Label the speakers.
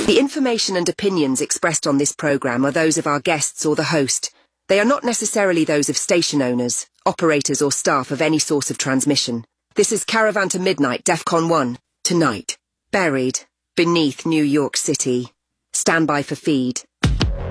Speaker 1: The information and opinions expressed on this programme are those of our guests or the host. They are not necessarily those of station owners, operators or staff of any source of transmission. This is Caravan to Midnight, DEFCON 1. Tonight. Buried. Beneath New York City. Stand by for feed.